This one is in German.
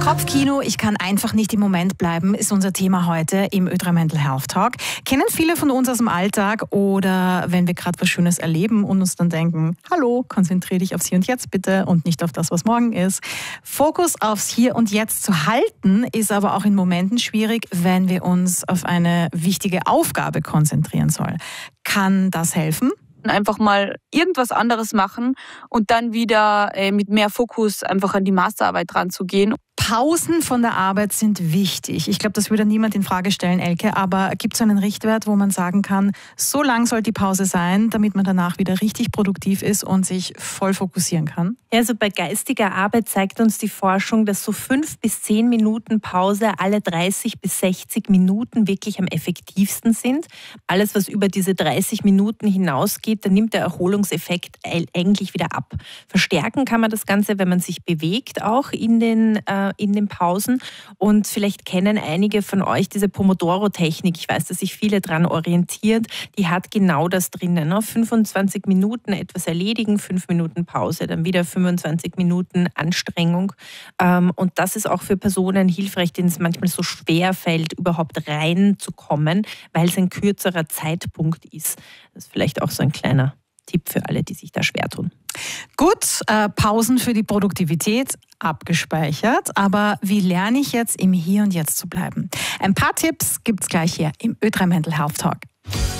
Kopfkino, ich kann einfach nicht im Moment bleiben, ist unser Thema heute im Ö3 Mental Health Talk. Kennen viele von uns aus dem Alltag oder wenn wir gerade was Schönes erleben und uns dann denken, hallo, konzentriere dich aufs Hier und Jetzt bitte und nicht auf das, was morgen ist. Fokus aufs Hier und Jetzt zu halten, ist aber auch in Momenten schwierig, wenn wir uns auf eine wichtige Aufgabe konzentrieren sollen. Kann das helfen? Einfach mal irgendwas anderes machen und dann wieder mit mehr Fokus einfach an die Masterarbeit ranzugehen. Pausen von der Arbeit sind wichtig. Ich glaube, das würde niemand in Frage stellen, Elke, aber gibt es einen Richtwert, wo man sagen kann, so lang soll die Pause sein, damit man danach wieder richtig produktiv ist und sich voll fokussieren kann? Also bei geistiger Arbeit zeigt uns die Forschung, dass so 5 bis 10 Minuten Pause alle 30 bis 60 Minuten wirklich am effektivsten sind. Alles, was über diese 30 Minuten hinausgeht, dann nimmt der Erholungseffekt eigentlich wieder ab. Verstärken kann man das Ganze, wenn man sich bewegt, auch in den Pausen. Und vielleicht kennen einige von euch diese Pomodoro-Technik. Ich weiß, dass sich viele daran orientiert. Die hat genau das drinnen. 25 Minuten etwas erledigen, 5 Minuten Pause, dann wieder 25 Minuten Anstrengung. Und das ist auch für Personen hilfreich, denen es manchmal so schwer fällt, überhaupt reinzukommen, weil es ein kürzerer Zeitpunkt ist. Das ist vielleicht auch so ein kleiner Tipp für alle, die sich da schwer tun. Gut, Pausen für die Produktivität abgespeichert. Aber wie lerne ich jetzt im Hier und Jetzt zu bleiben? Ein paar Tipps gibt es gleich hier im Ö3 Mental Health Talk.